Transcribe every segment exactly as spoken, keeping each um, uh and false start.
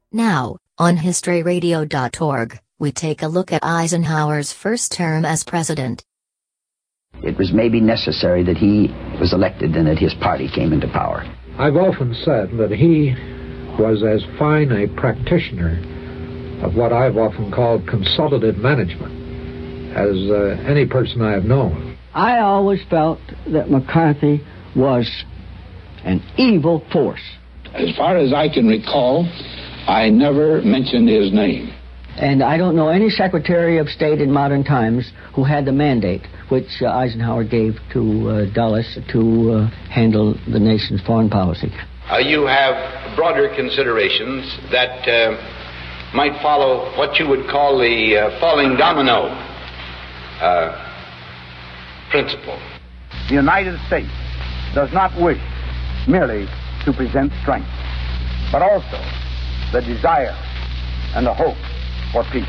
Now, on history radio dot org, we take a look at Eisenhower's first term as president. It was maybe necessary that he was elected and that his party came into power. I've often said that he was as fine a practitioner of what I've often called consultative management as uh, any person I have known. I always felt that McCarthy was an evil force. As far as I can recall, I never mentioned his name. And I don't know any Secretary of State in modern times who had the mandate which uh, Eisenhower gave to uh, Dulles to uh, handle the nation's foreign policy. Uh, you have broader considerations that uh, might follow what you would call the uh, falling domino uh, principle. The United States does not wish merely to present strength, but also the desire and the hope for peace.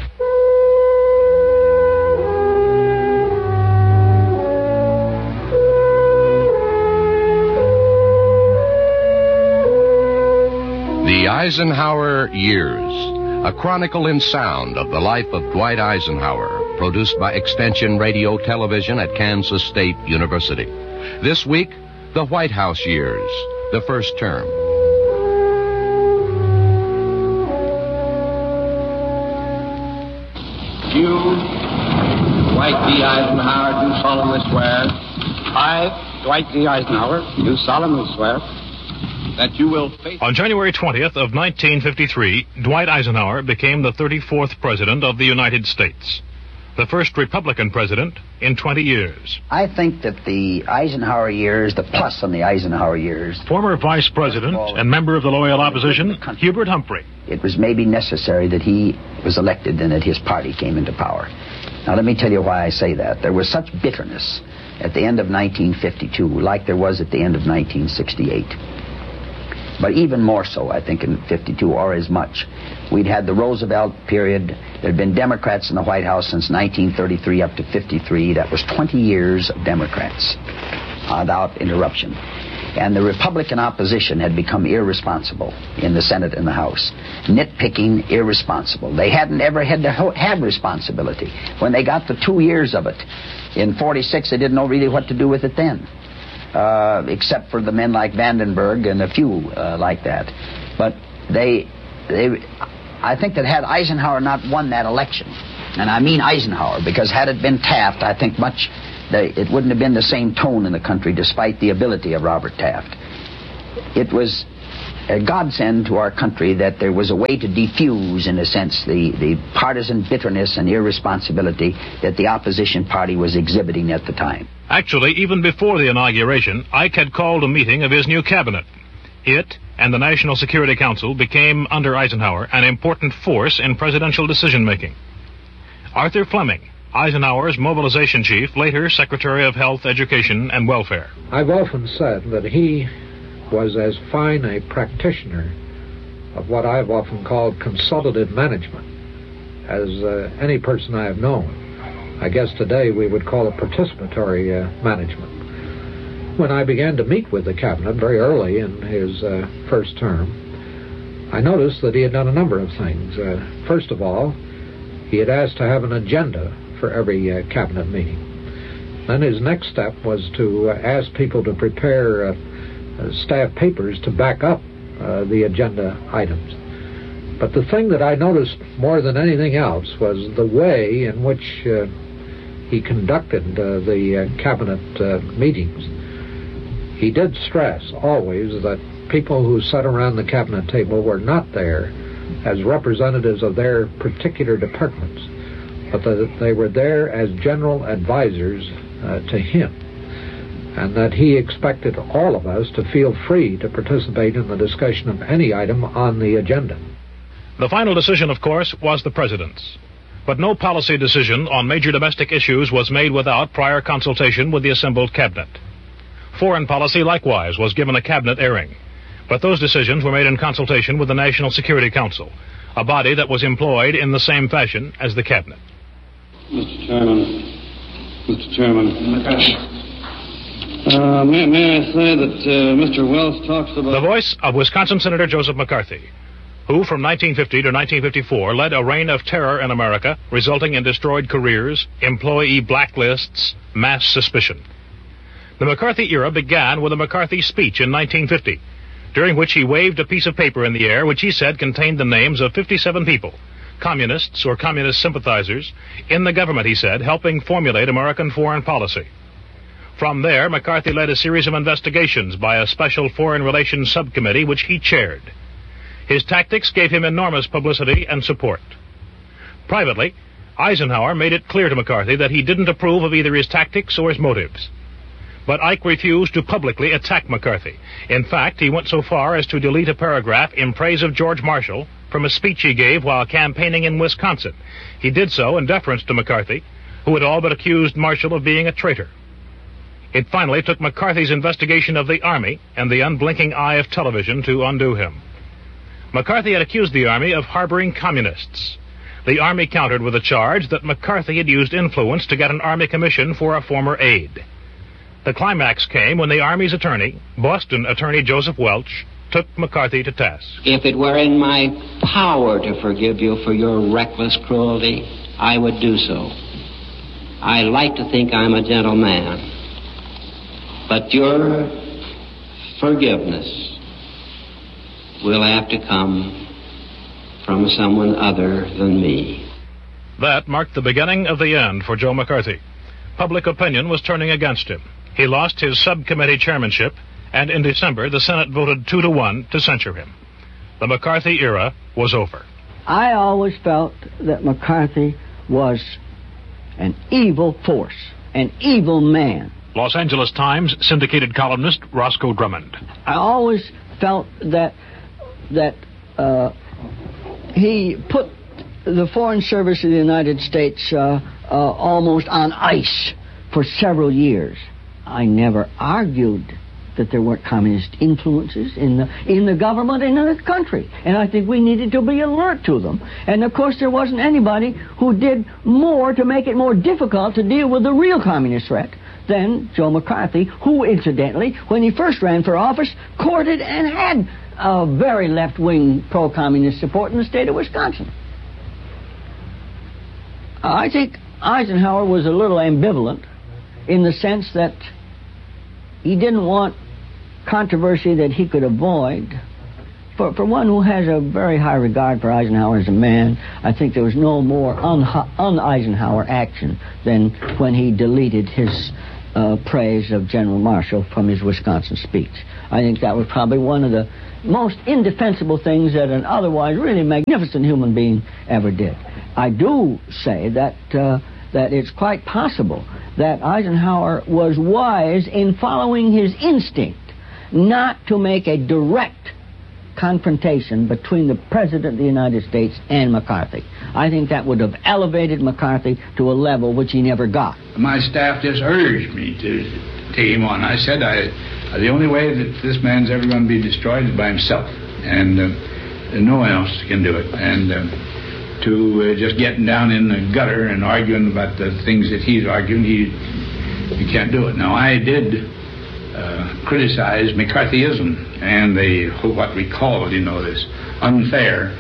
The Eisenhower Years, a chronicle in sound of the life of Dwight Eisenhower, produced by Extension Radio Television at Kansas State University. This week, the White House Years, the first term. You, Dwight D. Eisenhower, do solemnly swear. I, Dwight D. Eisenhower, do solemnly swear that you will faithfully... On January twentieth of nineteen fifty-three, Dwight Eisenhower became the thirty-fourth President of the United States, the first Republican president in twenty years. I think that the Eisenhower years, the plus on the Eisenhower years... Former Vice President and member of the loyal opposition, Hubert Humphrey. It was maybe necessary that he was elected and that his party came into power. Now, let me tell you why I say that. There was such bitterness at the end of nineteen fifty-two, like there was at the end of nineteen sixty-eight. But even more so, I think, in fifty-two, or as much. We'd had the Roosevelt period. There had been Democrats in the White House since nineteen thirty-three up to fifty-three. That was twenty years of Democrats uh, without interruption. And the Republican opposition had become irresponsible in the Senate and the House. Nitpicking, irresponsible. They hadn't ever had to ho- have responsibility. When they got the two years of it in forty-six, they didn't know really what to do with it then. Uh, except for the men like Vandenberg and a few uh, like that. But they, they, I think that had Eisenhower not won that election, and I mean Eisenhower, because had it been Taft, I think much, they, it wouldn't have been the same tone in the country despite the ability of Robert Taft. It was a godsend to our country that there was a way to defuse, in a sense, the, the partisan bitterness and irresponsibility that the opposition party was exhibiting at the time. Actually, even before the inauguration, Ike had called a meeting of his new cabinet. It and the National Security Council became, under Eisenhower, an important force in presidential decision-making. Arthur Fleming, Eisenhower's mobilization chief, later Secretary of Health, Education, and Welfare. I've often said that he was as fine a practitioner of what I've often called consultative management as uh, any person I have known. I guess today we would call it participatory uh, management. When I began to meet with the cabinet very early in his uh, first term, I noticed that he had done a number of things. Uh, first of all, he had asked to have an agenda for every uh, cabinet meeting. Then his next step was to uh, ask people to prepare uh, uh, staff papers to back up uh, the agenda items. But the thing that I noticed more than anything else was the way in which uh, he conducted uh, the uh, cabinet uh, meetings. He did stress always that people who sat around the cabinet table were not there as representatives of their particular departments, but that they were there as general advisors uh, to him, and that he expected all of us to feel free to participate in the discussion of any item on the agenda. The final decision, of course, was the president's. But no policy decision on major domestic issues was made without prior consultation with the assembled cabinet. Foreign policy, likewise, was given a cabinet airing. But those decisions were made in consultation with the National Security Council, a body that was employed in the same fashion as the cabinet. Mister Chairman, Mister Chairman, uh, may, may I say that uh, Mister Wells talks about... The voice of Wisconsin Senator Joseph McCarthy. who from nineteen fifty to nineteen fifty-four led a reign of terror in America, resulting in destroyed careers, employee blacklists, mass suspicion. The McCarthy era began with a McCarthy speech in nineteen fifty, during which he waved a piece of paper in the air which he said contained the names of fifty-seven people, communists or communist sympathizers, in the government, he said, helping formulate American foreign policy. From there, McCarthy led a series of investigations by a special foreign relations subcommittee which he chaired. His tactics gave him enormous publicity and support. Privately, Eisenhower made it clear to McCarthy that he didn't approve of either his tactics or his motives. But Ike refused to publicly attack McCarthy. In fact, he went so far as to delete a paragraph in praise of George Marshall from a speech he gave while campaigning in Wisconsin. He did so in deference to McCarthy, who had all but accused Marshall of being a traitor. It finally took McCarthy's investigation of the Army and the unblinking eye of television to undo him. McCarthy had accused the Army of harboring communists. The Army countered with a charge that McCarthy had used influence to get an Army commission for a former aide. The climax came when the Army's attorney, Boston attorney Joseph Welch, took McCarthy to task. If it were in my power to forgive you for your reckless cruelty, I would do so. I like to think I'm a gentleman. But your forgiveness will have to come from someone other than me. That marked the beginning of the end for Joe McCarthy. Public opinion was turning against him. He lost his subcommittee chairmanship, and in December, the Senate voted two to one to censure him. The McCarthy era was over. I always felt that McCarthy was an evil force, an evil man. Los Angeles Times syndicated columnist Roscoe Drummond. I always felt that that uh, he put the Foreign Service of the United States uh, uh, almost on ice for several years. I never argued that there weren't communist influences in the in the government and in the country, and I think we needed to be alert to them. And of course, there wasn't anybody who did more to make it more difficult to deal with the real communist threat than Joe McCarthy, who, incidentally, when he first ran for office, courted and had a very left-wing pro-communist support in the state of Wisconsin. I think Eisenhower was a little ambivalent in the sense that he didn't want controversy that he could avoid. For, for one who has a very high regard for Eisenhower as a man, I think there was no more un-Eisenhower action than when he deleted his uh, praise of General Marshall from his Wisconsin speech. I think that was probably one of the most indefensible things that an otherwise really magnificent human being ever did. I do say that uh, that it's quite possible that Eisenhower was wise in following his instinct not to make a direct confrontation between the President of the United States and McCarthy. I think that would have elevated McCarthy to a level which he never got. My staff just urged me to take him on. I said I, the only way that this man's ever going to be destroyed is by himself, and, uh, and no one else can do it. And uh, to uh, just getting down in the gutter and arguing about the things that he's arguing, he, he can't do it. Now, I did uh, criticize McCarthyism and the what we call, you know, this unfair,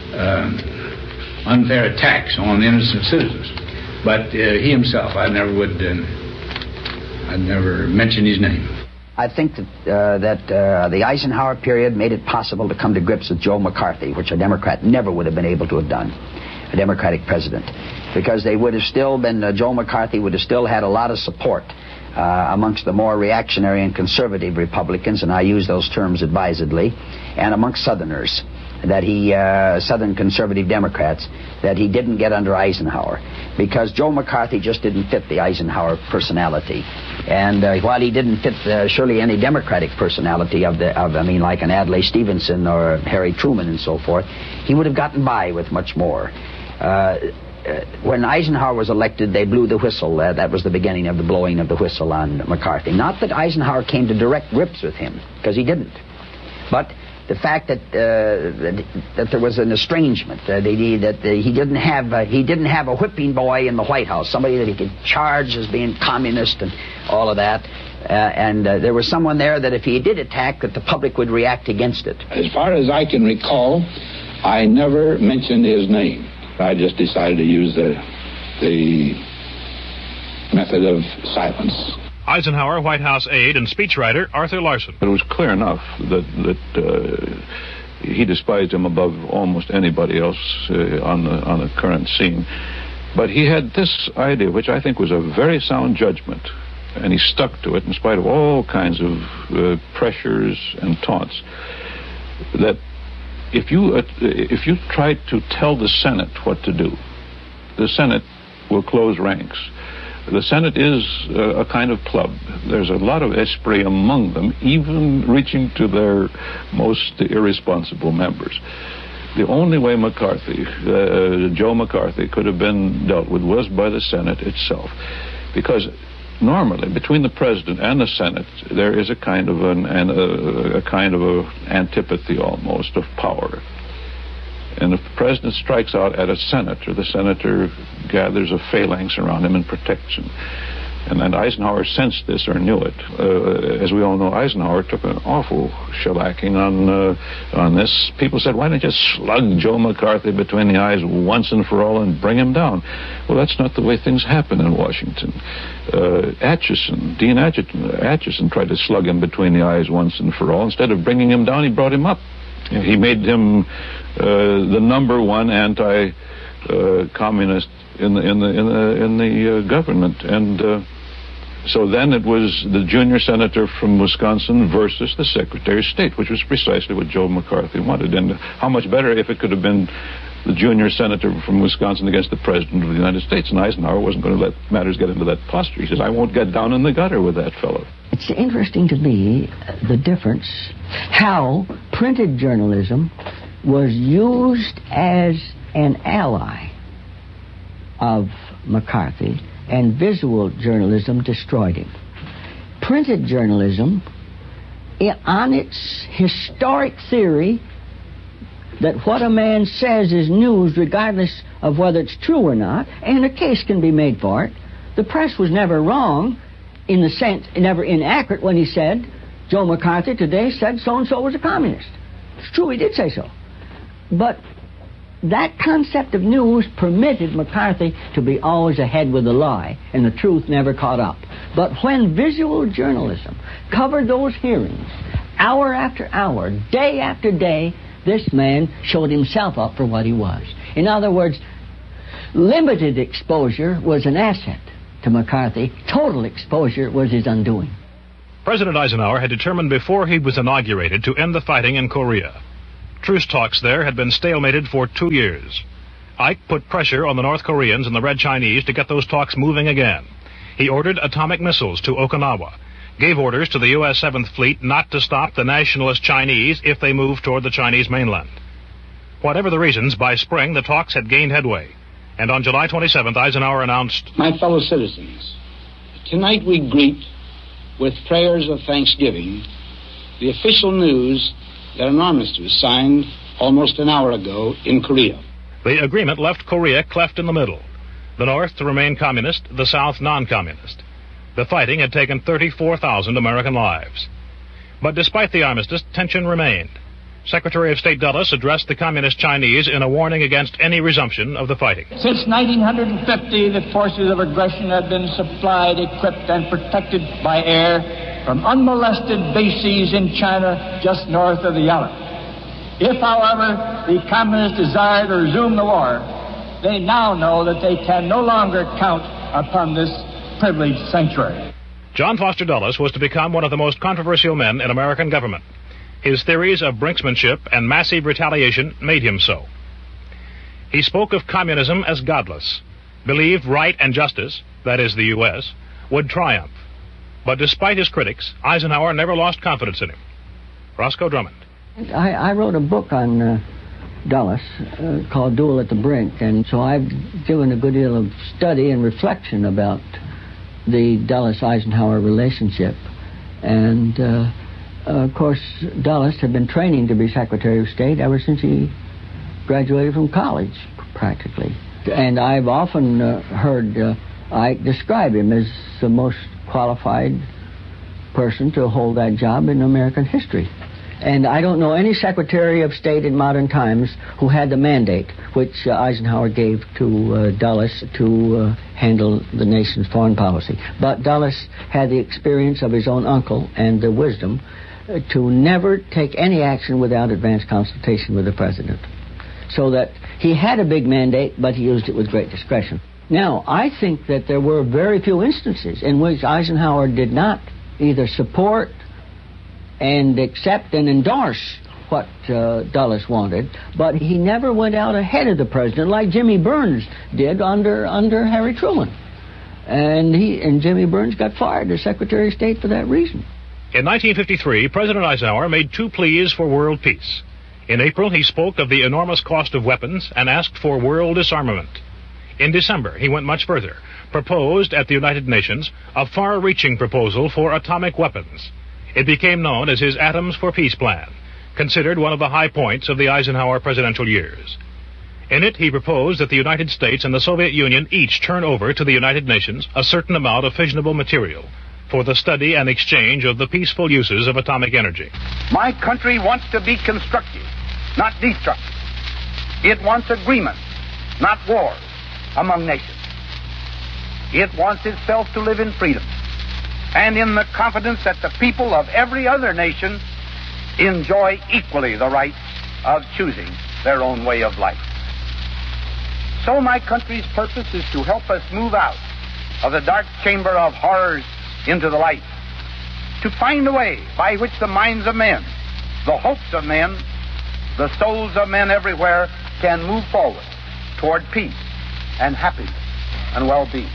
uh, unfair attacks on innocent citizens. But uh, he himself, I never would, uh, I'd never mention his name. I think that uh, that uh, the Eisenhower period made it possible to come to grips with Joe McCarthy, which a Democrat never would have been able to have done, a Democratic president, because they would have still been, uh, Joe McCarthy would have still had a lot of support uh, amongst the more reactionary and conservative Republicans, and I use those terms advisedly, and amongst Southerners, that he, uh, Southern conservative Democrats, that he didn't get under Eisenhower, because Joe McCarthy just didn't fit the Eisenhower personality. And uh, while he didn't fit uh, surely any Democratic personality of the, of, I mean, like an Adlai Stevenson or Harry Truman and so forth, he would have gotten by with much more. Uh, uh, when Eisenhower was elected, they blew the whistle. Uh, that was the beginning of the blowing of the whistle on McCarthy. Not that Eisenhower came to direct grips with him, because he didn't. But the fact that uh, that, that there was an estrangement, uh, that, he, that uh, he didn't have uh, he didn't have a whipping boy in the White House, somebody that he could charge as being communist and all of that, uh, and uh, there was someone there that if he did attack, that the public would react against it. As far as I can recall, I never mentioned his name. I just decided to use the, the method of silence. Eisenhower White House aide and speechwriter Arthur Larson. It was clear enough that, that uh, he despised him above almost anybody else uh, on the on the current scene. But he had this idea, which I think was a very sound judgment, and he stuck to it in spite of all kinds of uh, pressures and taunts, that if you uh, if you try to tell the Senate what to do, the Senate will close ranks. The Senate is uh, a kind of club. There's a lot of esprit among them, even reaching to their most irresponsible members. The only way McCarthy, uh, Joe McCarthy, could have been dealt with was by the Senate itself. Because normally, between the President and the Senate, there is a kind of an, an uh, a kind of a antipathy almost of power. And if the President strikes out at a senator, the senator gathers a phalanx around him and protects him. And then Eisenhower sensed this or knew it. Uh, as we all know, Eisenhower took an awful shellacking on uh, on this. People said, why don't you just slug Joe McCarthy between the eyes once and for all and bring him down? Well, that's not the way things happen in Washington. Uh, Atchison, Dean Atchison, Atchison tried to slug him between the eyes once and for all. Instead of bringing him down, he brought him up. He made him uh, the number one anti-communist uh, in the in the in the in the uh, government, and uh, so then it was the junior senator from Wisconsin versus the Secretary of State, which was precisely what Joe McCarthy wanted. And how much better if it could have been the junior senator from Wisconsin against the President of the United States. And Eisenhower wasn't going to let matters get into that posture. He says, I won't get down in the gutter with that fellow. It's interesting to me, uh, the difference, how printed journalism was used as an ally of McCarthy, and visual journalism destroyed him. Printed journalism, it, on its historic theory that what a man says is news regardless of whether it's true or not, and a case can be made for it. The press was never wrong in the sense, never inaccurate when he said, Joe McCarthy today said so-and-so was a communist. It's true, he did say so. But that concept of news permitted McCarthy to be always ahead with the lie, and the truth never caught up. But when visual journalism covered those hearings, hour after hour, day after day, this man showed himself up for what he was. In other words, limited exposure was an asset to McCarthy. Total exposure was his undoing. President Eisenhower had determined before he was inaugurated to end the fighting in Korea. Truce talks there had been stalemated for two years. Ike put pressure on the North Koreans and the Red Chinese to get those talks moving again. He ordered atomic missiles to Okinawa, gave orders to the U S seventh Fleet not to stop the nationalist Chinese if they moved toward the Chinese mainland. Whatever the reasons, by spring the talks had gained headway, and on July twenty-seventh, Eisenhower announced, My fellow citizens, tonight we greet with prayers of thanksgiving the official news that an armistice was signed almost an hour ago in Korea. The agreement left Korea cleft in the middle, the North to remain communist, the South non-communist. The fighting had taken thirty-four thousand American lives. But despite the armistice, tension remained. Secretary of State Dulles addressed the communist Chinese in a warning against any resumption of the fighting. Since nineteen fifty, the forces of aggression have been supplied, equipped, and protected by air from unmolested bases in China just north of the Yalu. If, however, the communists desire to resume the war, they now know that they can no longer count upon this privileged sanctuary. John Foster Dulles was to become one of the most controversial men in American government. His theories of brinksmanship and massive retaliation made him so. He spoke of communism as godless, believed right and justice, that is the U S, would triumph. But despite his critics, Eisenhower never lost confidence in him. Roscoe Drummond. I, I wrote a book on uh, Dulles uh, called Duel at the Brink, and so I've given a good deal of study and reflection about the Dulles-Eisenhower relationship. And, uh, uh, of course, Dulles had been training to be Secretary of State ever since he graduated from college, practically. And I've often uh, heard uh, Ike describe him as the most qualified person to hold that job in American history. And I don't know any Secretary of State in modern times who had the mandate which uh, Eisenhower gave to uh, Dulles to uh, handle the nation's foreign policy. But Dulles had the experience of his own uncle and the wisdom uh, to never take any action without advance consultation with the president. So that he had a big mandate, but he used it with great discretion. Now, I think that there were very few instances in which Eisenhower did not either support and accept and endorse what uh, Dulles wanted, but he never went out ahead of the president like Jimmy Burns did under under Harry Truman. And he and Jimmy Burns got fired as Secretary of State for that reason. In nineteen fifty-three, President Eisenhower made two pleas for world peace. In April, he spoke of the enormous cost of weapons and asked for world disarmament. In December, he went much further, proposed at the United Nations a far-reaching proposal for atomic weapons. It became known as his Atoms for Peace plan, considered one of the high points of the Eisenhower presidential years. In it, he proposed that the United States and the Soviet Union each turn over to the United Nations a certain amount of fissionable material for the study and exchange of the peaceful uses of atomic energy. My country wants to be constructive, not destructive. It wants agreement, not wars among nations. It wants itself to live in freedom and in the confidence that the people of every other nation enjoy equally the right of choosing their own way of life. So my country's purpose is to help us move out of the dark chamber of horrors into the light, to find a way by which the minds of men, the hopes of men, the souls of men everywhere can move forward toward peace and happiness and well-being.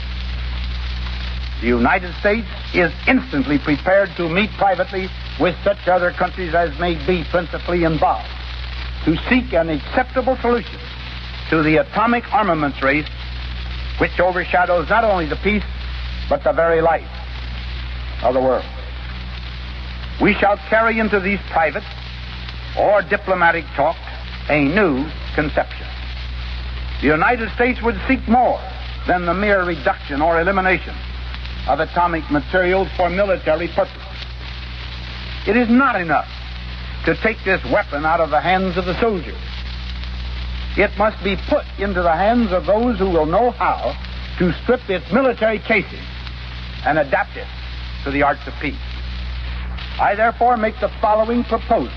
The United States is instantly prepared to meet privately with such other countries as may be principally involved to seek an acceptable solution to the atomic armaments race which overshadows not only the peace but the very life of the world. We shall carry into these private or diplomatic talks a new conception. The United States would seek more than the mere reduction or elimination of atomic materials for military purposes. It is not enough to take this weapon out of the hands of the soldiers. It must be put into the hands of those who will know how to strip its military casing and adapt it to the arts of peace. I therefore make the following proposal.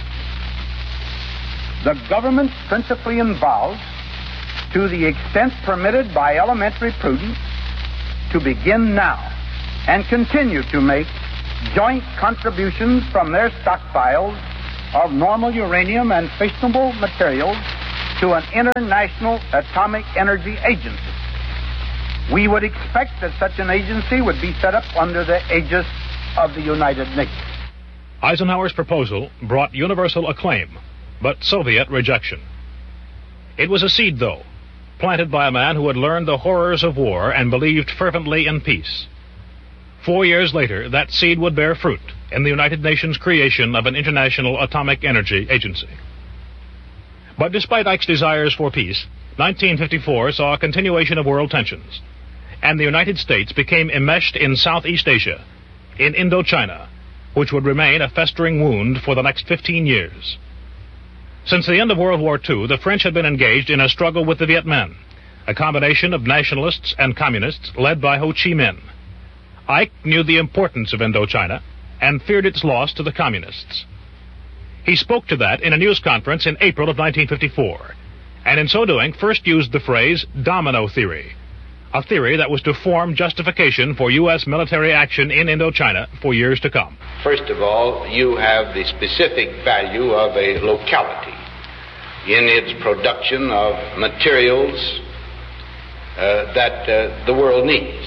The government principally involved, to the extent permitted by elementary prudence, to begin now and continue to make joint contributions from their stockpiles of normal uranium and fissionable materials to an international atomic energy agency. We would expect that such an agency would be set up under the aegis of the United Nations. Eisenhower's proposal brought universal acclaim, but Soviet rejection. It was a seed, though, planted by a man who had learned the horrors of war and believed fervently in peace. Four years later, that seed would bear fruit in the United Nations creation of an international atomic energy agency. But despite Ike's desires for peace, nineteen fifty-four saw a continuation of world tensions, and the United States became enmeshed in Southeast Asia, in Indochina, which would remain a festering wound for the next fifteen years. Since the end of World War Two, the French had been engaged in a struggle with the Viet Minh, a combination of nationalists and communists led by Ho Chi Minh. Ike knew the importance of Indochina and feared its loss to the communists. He spoke to that in a news conference in April of nineteen fifty-four, and in so doing first used the phrase domino theory, a theory that was to form justification for U S military action in Indochina for years to come. First of all, you have the specific value of a locality in its production of materials uh, that uh, the world needs.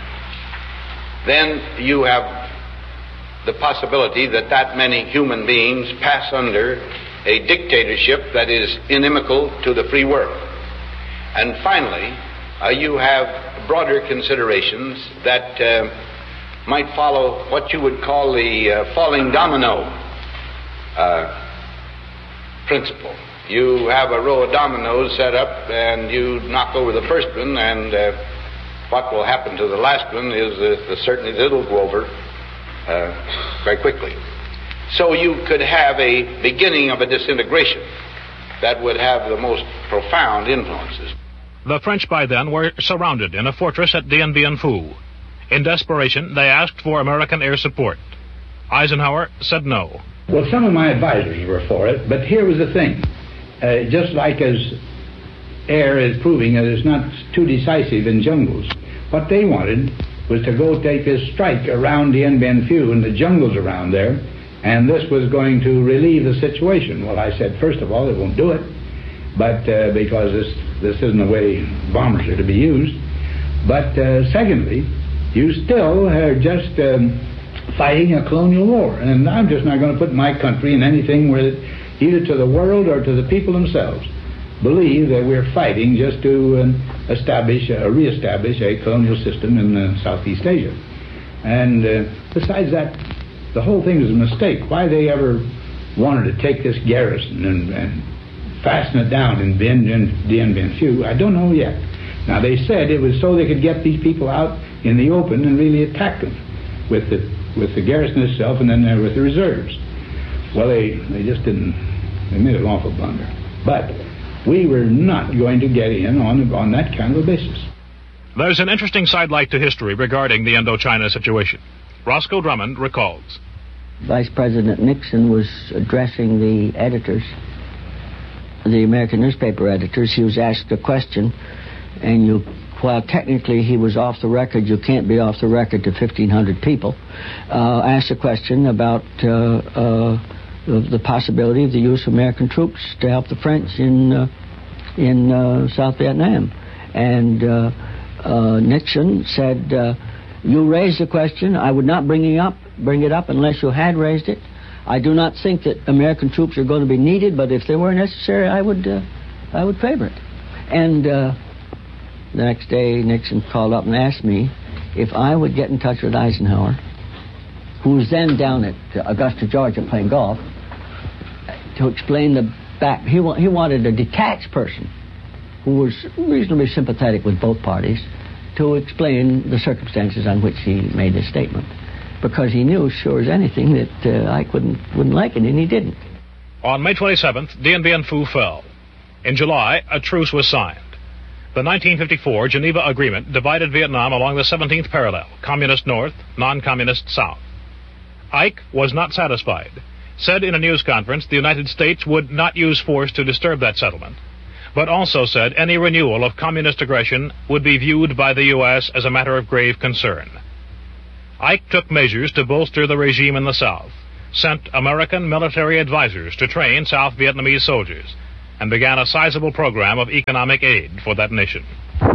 Then you have the possibility that that many human beings pass under a dictatorship that is inimical to the free world. And finally, uh, you have broader considerations that uh, might follow what you would call the uh, falling domino uh, principle. You have a row of dominoes set up and you knock over the first one, and uh, what will happen to the last one is uh, certainly that it'll go over uh, very quickly. So you could have a beginning of a disintegration that would have the most profound influences. The French by then were surrounded in a fortress at Dien Bien Phu. In desperation, they asked for American air support. Eisenhower said no. Well, some of my advisors were for it, but here was the thing. Uh, just like as air is proving that it's not too decisive in jungles, what they wanted was to go take this strike around Dien Bien Phu and the jungles around there, and this was going to relieve the situation. Well, I said, first of all, it won't do it, but uh, because this, this isn't the way bombers are to be used. But uh, secondly, you still are just um, fighting a colonial war, and I'm just not going to put my country in anything where it, either to the world or to the people themselves, believe that we're fighting just to uh, establish, uh, reestablish a colonial system in uh, Southeast Asia. And uh, besides that, the whole thing is a mistake. Why they ever wanted to take this garrison and, and fasten it down in Dien Bien Phu, I don't know yet. Now, they said it was so they could get these people out in the open and really attack them with the, with the garrison itself and then uh, with the reserves. Well, they, they just didn't, they made an awful blunder. But we were not going to get in on, on that kind of a basis. There's an interesting sidelight to history regarding the Indochina situation. Roscoe Drummond recalls. Vice President Nixon was addressing the editors, the American newspaper editors. He was asked a question, and you, while technically he was off the record, you can't be off the record to fifteen hundred people, uh, asked a question about uh, uh, the, the possibility of the use of American troops to help the French in uh, in uh, South Vietnam. And uh, uh, Nixon said, uh, you raised the question. I would not bring it up, bring it up unless you had raised it. I do not think that American troops are going to be needed, but if they were necessary, I would, uh, I would favor it. And uh, the next day, Nixon called up and asked me if I would get in touch with Eisenhower, who was then down at Augusta, Georgia, playing golf, to explain the back. He wa- he wanted a detached person who was reasonably sympathetic with both parties to explain the circumstances on which he made his statement, because he knew, sure as anything, that uh, I couldn't, wouldn't like it, and he didn't. On May twenty-seventh, Dien Bien Phu fell. In July, a truce was signed. The nineteen fifty-four Geneva Agreement divided Vietnam along the seventeenth parallel, communist north, non-communist south. Ike was not satisfied, said in a news conference the United States would not use force to disturb that settlement, but also said any renewal of communist aggression would be viewed by the U S as a matter of grave concern. Ike took measures to bolster the regime in the South, sent American military advisors to train South Vietnamese soldiers, and began a sizable program of economic aid for that nation.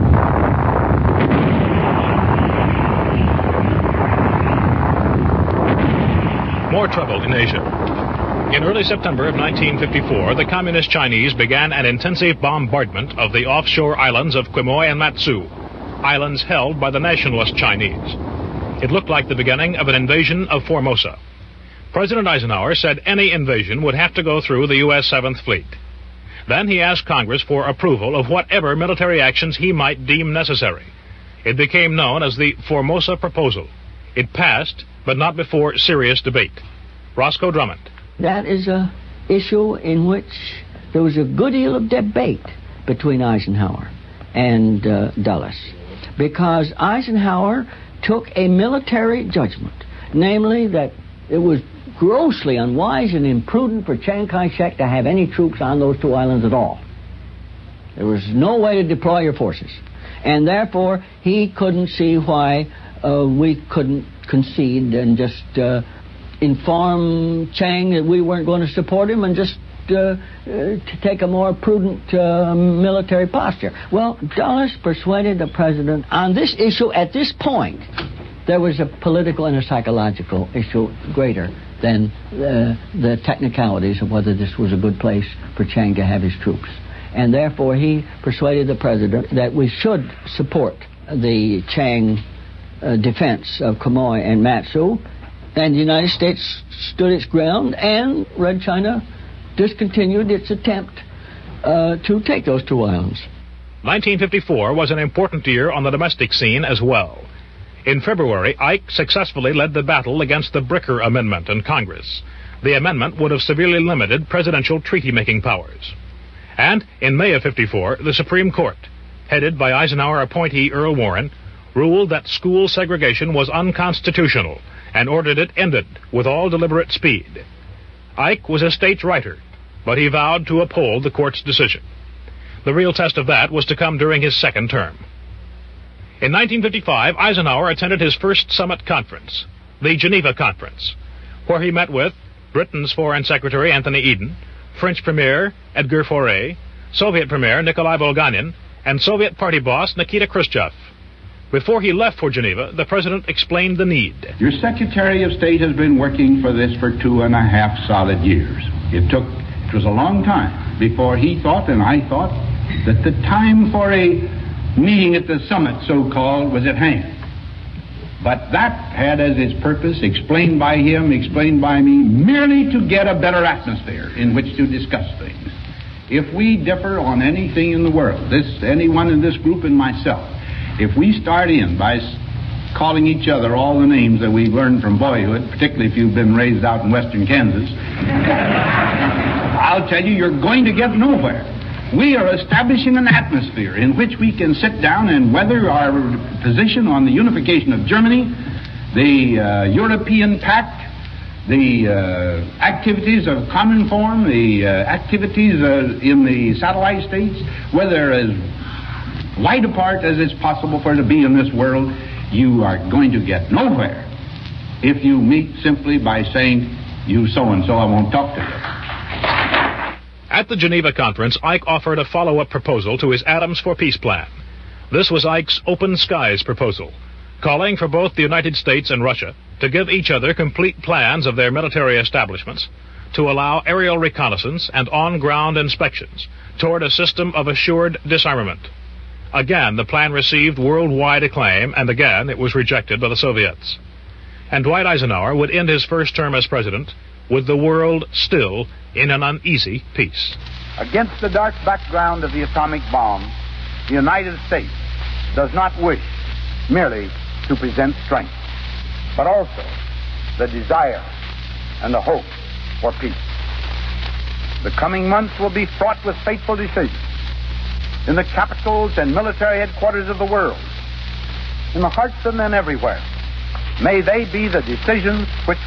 More trouble in Asia. In early September of nineteen fifty-four, the Communist Chinese began an intensive bombardment of the offshore islands of Quemoy and Matsu, islands held by the nationalist Chinese. It looked like the beginning of an invasion of Formosa. President Eisenhower said any invasion would have to go through the U S seventh Fleet. Then he asked Congress for approval of whatever military actions he might deem necessary. It became known as the Formosa Proposal. It passed, but not before serious debate. Roscoe Drummond. That is a issue in which there was a good deal of debate between Eisenhower and uh, Dulles, because Eisenhower took a military judgment, namely that it was grossly unwise and imprudent for Chiang Kai-shek to have any troops on those two islands at all. There was no way to deploy your forces, and therefore he couldn't see why uh, we couldn't concede and just uh, inform Chiang that we weren't going to support him and just uh, uh, to take a more prudent uh, military posture. Well, Dulles persuaded the president on this issue. At this point, there was a political and a psychological issue greater than uh, the technicalities of whether this was a good place for Chiang to have his troops. And therefore, he persuaded the president that we should support the Chiang uh, defense of Quemoy and Matsu. And the United States stood its ground, and Red China discontinued its attempt uh, to take those two islands. nineteen fifty-four was an important year on the domestic scene as well. In February, Ike successfully led the battle against the Bricker Amendment in Congress, The amendment would have severely limited presidential treaty-making powers. And in May of fifty-four, the Supreme Court, headed by Eisenhower appointee Earl Warren, ruled that school segregation was unconstitutional and ordered it ended with all deliberate speed. Ike was a states' writer, but he vowed to uphold the court's decision. The real test of that was to come during his second term. In nineteen fifty-five, Eisenhower attended his first summit conference, the Geneva Conference, where he met with Britain's Foreign Secretary Anthony Eden, French Premier Edgar Faure, Soviet Premier Nikolai Bulganin, and Soviet party boss Nikita Khrushchev. Before he left for Geneva, the president explained the need. Your Secretary of State has been working for this for two and a half solid years. It took, it was a long time before he thought and I thought that the time for a meeting at the summit, so-called, was at hand. But that had as its purpose, explained by him, explained by me, merely to get a better atmosphere in which to discuss things. If we differ on anything in the world, this, anyone in this group and myself, if we start in by calling each other all the names that we've learned from boyhood, particularly if you've been raised out in western Kansas, I'll tell you, you're going to get nowhere. We are establishing an atmosphere in which we can sit down and weather our position on the unification of Germany, the uh, European Pact, the uh, activities of common form, the uh, activities uh, in the satellite states, whether as wide apart as it's possible for it to be in this world. You are going to get nowhere if you meet simply by saying, you so-and-so, I won't talk to you. At the Geneva Conference, Ike offered a follow-up proposal to his Atoms for Peace plan. This was Ike's Open Skies proposal, calling for both the United States and Russia to give each other complete plans of their military establishments to allow aerial reconnaissance and on-ground inspections toward a system of assured disarmament. Again, the plan received worldwide acclaim, and again it was rejected by the Soviets. And Dwight Eisenhower would end his first term as president with the world still in an uneasy peace. Against the dark background of the atomic bomb, the United States does not wish merely to present strength, but also the desire and the hope for peace. The coming months will be fraught with fateful decisions in the capitals and military headquarters of the world, in the hearts of men everywhere. May they be the decisions which